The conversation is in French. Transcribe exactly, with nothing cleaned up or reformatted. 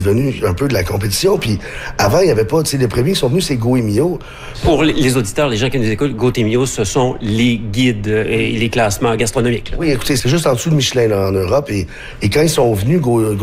devenu un peu de la compétition. Puis avant, il n'y avait pas, tu sais, les premiers qui sont venus, c'est Go et Mio. Pour les auditeurs, les gens qui nous écoutent, Go et Mio, ce sont les guides et les classements gastronomiques. Là. Oui, écoutez, c'est juste en dessous de Michelin là, en Europe. Et, et quand ils sont venus, Go,